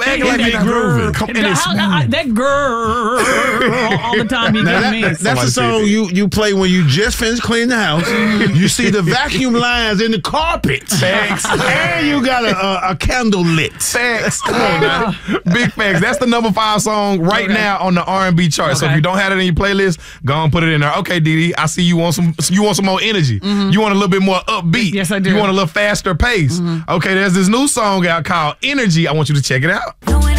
acting like it's grooving. That girl all the time you get me. That's the song you play when you just finished cleaning the house. You see the vacuum lines in the carpet. Facts. And you got a candle lit. Facts. Come on now. Big facts. That's the number 5 song right now on the R&B chart. So if you don't have it in your playlist, go and put it in there. Okay, Didi, I see you want some more energy. You want a little bit more upbeat. Yes, I do. You want a little faster pace. Okay, there's this new song out called Energy. I want you to check it out.